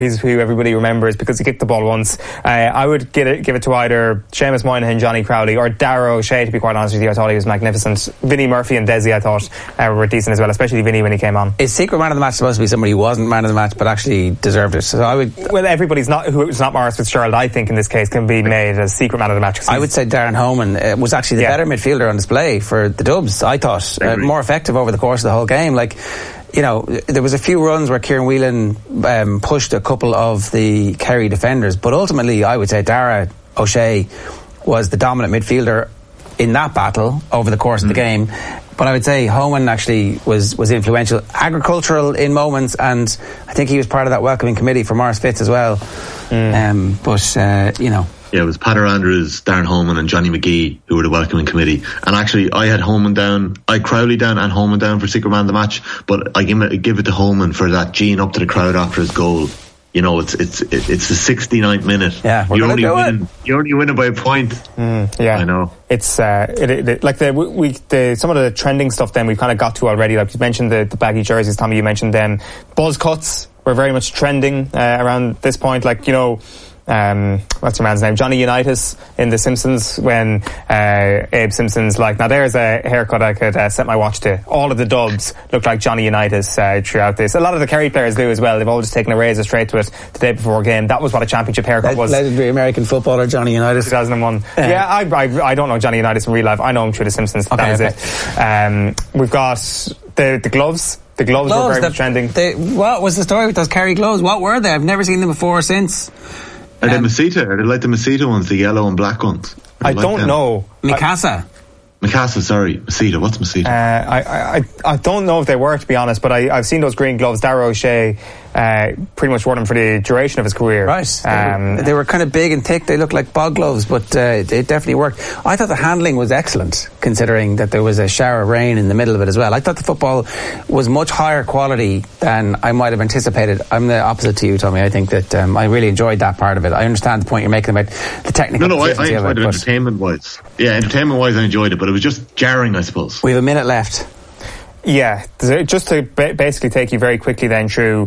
He's who everybody remembers because he kicked the ball once. I would give it to either Seamus Moynihan, Johnny Crowley, or Darragh O'Shea, to be quite honest with you. I thought he was magnificent. Vinnie Murphy and Desi, I thought, were decent as well, especially Vinnie when he came on. Is secret man of the match supposed to be somebody who wasn't man of the match but actually deserved it? So I would... Well, everybody's not... Who's not Maurice Fitzgerald, I think, in this case, can be made as secret man of the match. I would say Darren Homan was actually the better midfielder on display for the Dubs, I thought. More effective over the course of the whole game. Like... You know, there was a few runs where Kieran Whelan pushed a couple of the Kerry defenders, but ultimately I would say Darragh O'Shea was the dominant midfielder in that battle over the course of the game. But I would say Homan actually was influential, agricultural in moments, and I think he was part of that welcoming committee for Maurice Fitz as well. You know. Yeah, it was Pater Andrews, Darren Holman and Johnny McGee who were the welcoming committee. And actually, I had Holman down, I had Crowley down and Holman down for secret man of the match, but I give it to Holman for that gene up to the crowd after his goal. You know, it's the 69th minute. Yeah, you're only winning by a point. Yeah, I know. It's like some of the trending stuff. Then we've kind of got to already. Like you mentioned the baggy jerseys, Tommy. You mentioned them. Buzz cuts were very much trending around this point. Like, you know. What's your man's name? Johnny Unitas in The Simpsons, when Abe Simpson's like, now there's a haircut I could set my watch to. All of the Dubs look like Johnny Unitas throughout this. A lot of the Kerry players do as well. They've all just taken a razor straight to it the day before a game. That was what a championship haircut was. Legendary American footballer Johnny Unitas, 2001. Yeah, I don't know Johnny Unitas in real life. I know him through The Simpsons. Okay, that is it. We've got the gloves. The gloves were very much trending. What was the story with those Kerry gloves? What were they? I've never seen them before or since. Are they Masita? Are they like the Masita ones, the yellow and black ones? I don't know. Mikasa, sorry. Masita. What's Masita? I don't know if they were, to be honest, but I've seen those green gloves. Darragh O'Shea pretty much wore them for the duration of his career. Right. They were kind of big and thick. They looked like bog gloves, but it definitely worked. I thought the handling was excellent, considering that there was a shower of rain in the middle of it as well. I thought the football was much higher quality than I might have anticipated. I'm the opposite to you, Tommy. I think that I really enjoyed that part of it. I understand the point you're making about the technical. No, I enjoyed it entertainment-wise. Yeah, entertainment-wise I enjoyed it, but it was just jarring, I suppose. We have a minute left. Yeah, just to basically take you very quickly then through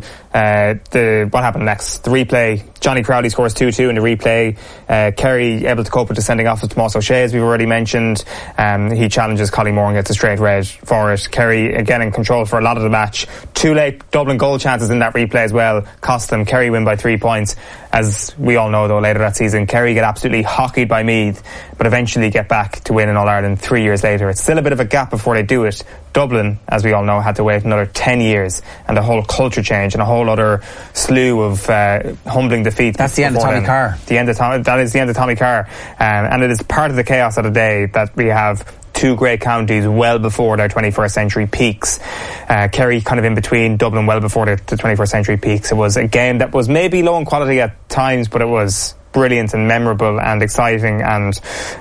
what happened next. The replay, Johnny Crowley scores 2-2 in the replay. Kerry able to cope with the sending off of Tomas O'Shea, as we've already mentioned. He challenges Colin Moore and gets a straight red for it. Kerry again in control for a lot of the match. Two late Dublin goal chances in that replay as well cost them. Kerry win by 3 points. As we all know, though, later that season, Kerry get absolutely hockeyed by Meath, but eventually get back to win in All-Ireland 3 years later. It's still a bit of a gap before they do it. Dublin, as we all know, had to wait another 10 years and a whole culture change and a whole other slew of humbling defeats. That's the end of Tommy Carr. That is the end of Tommy Carr. And it is part of the chaos of the day that we have two great counties well before their 21st century peaks. Kerry kind of in between, Dublin well before the 21st century peaks. It was a game that was maybe low in quality at times, but it was brilliant and memorable and exciting, and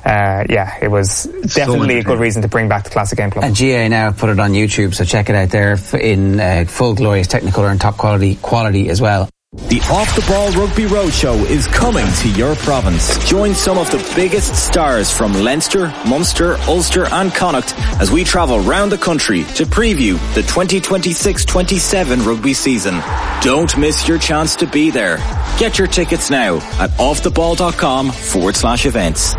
it was definitely a good reason to bring back the Classic Game Club. And GA now put it on YouTube, so check it out there in full glorious Technicolor and top quality as well. The Off the Ball Rugby Roadshow is coming to your province. Join some of the biggest stars from Leinster, Munster, Ulster and Connacht as we travel round the country to preview the 2026-27 rugby season. Don't miss your chance to be there. Get your tickets now at offtheball.com/events.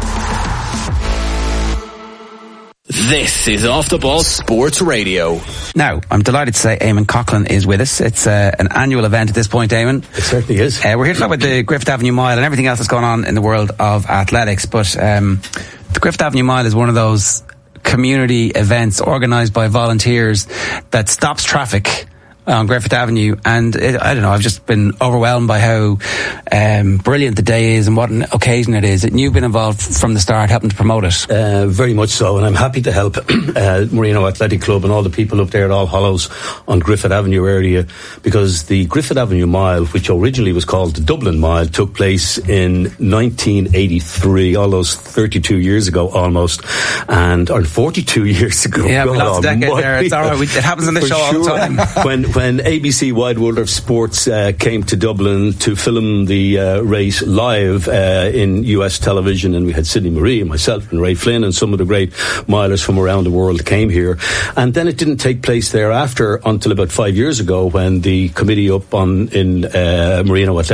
This is Off the Ball Sports Radio. Now, I'm delighted to say Eamon Coughlin is with us. It's an annual event at this point, Eamon. It certainly is. We're here to talk about the Griffith Avenue Mile and everything else that's going on in the world of athletics. But the Griffith Avenue Mile is one of those community events organised by volunteers that stops traffic on Griffith Avenue, and I don't know, I've just been overwhelmed by how brilliant the day is and what an occasion it is. And you've been involved from the start helping to promote it. Very much so, and I'm happy to help Marino Athletic Club and all the people up there at All Hallows on Griffith Avenue area, because the Griffith Avenue Mile, which originally was called the Dublin Mile, took place in 1983, all those 32 years ago almost, or 42 years ago. Yeah, we lost a decade there. It's all right. It happens on this show all the time. when ABC Wide World of Sports came to Dublin to film the race live in US television, and we had Sidney Marie and myself and Ray Flynn and some of the great milers from around the world came here. And then it didn't take place thereafter until about 5 years ago when the committee up in Marino